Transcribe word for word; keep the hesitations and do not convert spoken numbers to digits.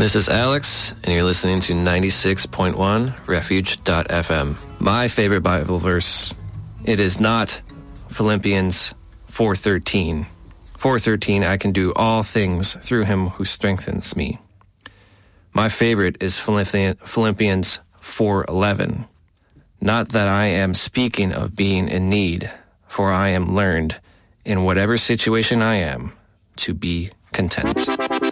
This is Alex, and you're listening to ninety-six point one refuge dot f m. My favorite Bible verse, it is not Philippians four thirteen. four thirteen, I can do all things through him who strengthens me. My favorite is Philippians four eleven. Not that I am speaking of being in need, for I am learned, in whatever situation I am, to be content.